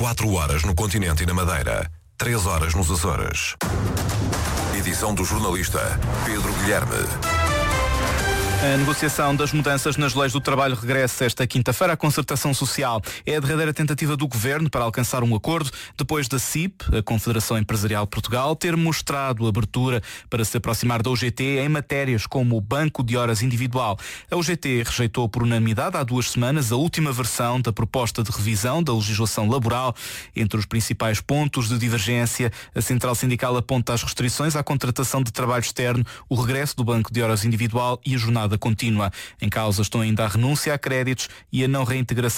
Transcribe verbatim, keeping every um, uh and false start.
quatro horas no continente e na Madeira, três horas nos Açores. Edição do jornalista Pedro Guilherme. A negociação das mudanças nas leis do trabalho regressa esta quinta-feira à concertação social. É a derradeira tentativa do Governo para alcançar um acordo depois da C I P, a Confederação Empresarial de Portugal, ter mostrado abertura para se aproximar da U G T em matérias como o banco de horas individual. A U G T rejeitou por unanimidade há duas semanas a última versão da proposta de revisão da legislação laboral. Entre os principais pontos de divergência, a Central Sindical aponta as restrições à contratação de trabalho externo, o regresso do banco de horas individual e a jornada contínua. Em causa estão ainda a renúncia a créditos e a não reintegração